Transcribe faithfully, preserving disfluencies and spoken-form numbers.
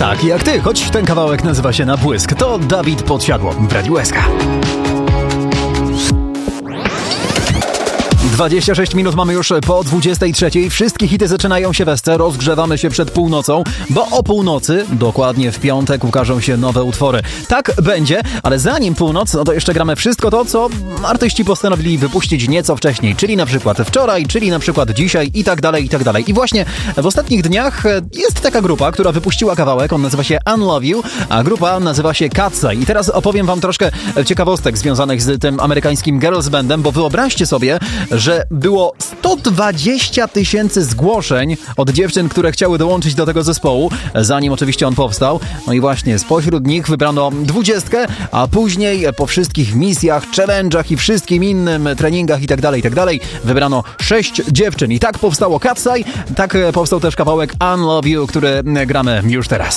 Tak jak ty, choć ten kawałek nazywa się Na błysk. To Dawid Podsiadło w Radiu S K. dwadzieścia sześć minut mamy już po dwudziestej trzeciej. Wszystkie hity zaczynają się we sce. Rozgrzewamy się przed północą, bo o północy, dokładnie w piątek, ukażą się nowe utwory. Tak będzie, ale zanim północ, no to jeszcze gramy wszystko to, co artyści postanowili wypuścić nieco wcześniej, czyli na przykład wczoraj, czyli na przykład dzisiaj i tak dalej, i tak dalej. I właśnie w ostatnich dniach jest taka grupa, która wypuściła kawałek, on nazywa się Unlove You, a grupa nazywa się Cat's Eye. I teraz opowiem wam troszkę ciekawostek związanych z tym amerykańskim girls bandem, bo wyobraźcie sobie, że że było sto dwadzieścia tysięcy zgłoszeń od dziewczyn, które chciały dołączyć do tego zespołu, zanim oczywiście on powstał. No i właśnie spośród nich wybrano dwudziestkę, a później po wszystkich misjach, challenge'ach i wszystkim innym treningach i tak dalej, i tak dalej, wybrano sześć dziewczyn. I tak powstało Cat's Eye, tak powstał też kawałek Unlove You, który gramy już teraz.